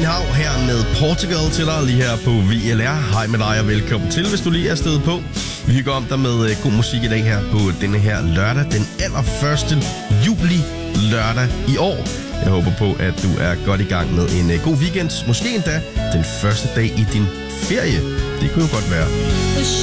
Hav her med Portugal til dig lige her på VLR. Hej med dig og velkommen til, hvis du lige er stedet på. Vi hygger om dig med god musik i dag her på denne her lørdag, den allerførste juli lørdag i år. Jeg håber på, at du er godt i gang med en god weekend. Måske endda den første dag i din ferie. Det kunne jo godt være.